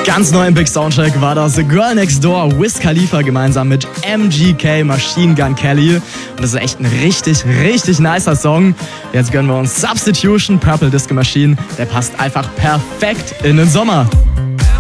Ganz neu im Big Soundcheck war das Girl Next Door, Wiz Khalifa gemeinsam mit MGK, Machine Gun Kelly. Und das ist echt ein richtig, richtig nicer Song. Jetzt gönnen wir uns Substitution, Purple Disco Machine. Der passt einfach perfekt in den Sommer.